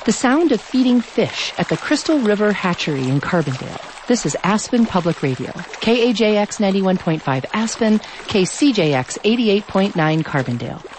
The sound of feeding fish at the Crystal River Hatchery in Carbondale. This is Aspen Public Radio. KAJX 91.5 Aspen, KCJX 88.9 Carbondale.